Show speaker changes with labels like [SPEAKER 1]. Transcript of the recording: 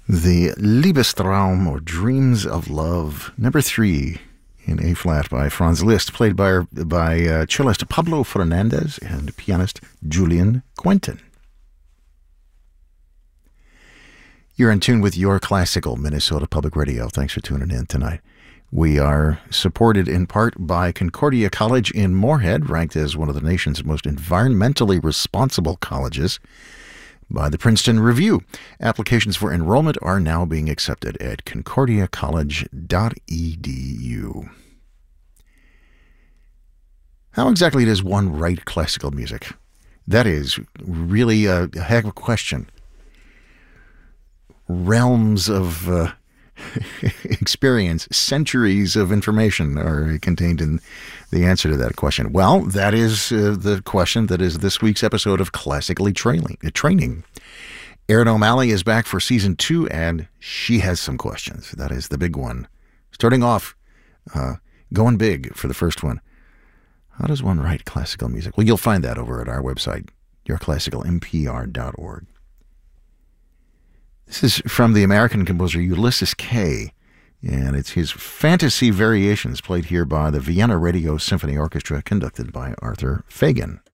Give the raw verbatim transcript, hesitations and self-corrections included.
[SPEAKER 1] The Liebestraum, or Dreams of Love, number three in A-flat by Franz Liszt, played by, by uh, cellist Pablo Fernandez and pianist Julian Quentin. You're in tune with Your Classical, Minnesota Public Radio. Thanks for tuning in tonight. We are supported in part by Concordia College in Moorhead, ranked as one of the nation's most environmentally responsible colleges by the Princeton Review. Applications for enrollment are now being accepted at concordia college dot e d u. How exactly does one write classical music? That is really a heck of a question. Realms of uh, experience, centuries of information are contained in the answer to that question. Well, that is uh, the question that is this week's episode of Classically Training. Uh, training. Erin O'Malley is back for season two, and she has some questions. That is the big one. Starting off, uh, going big for the first one. How does one write classical music? Well, you'll find that over at our website, your classical m p r dot org. This is from the American composer Ulysses Kay, and it's his Fantasy Variations, played here by the Vienna Radio Symphony Orchestra, conducted by Arthur Fagan.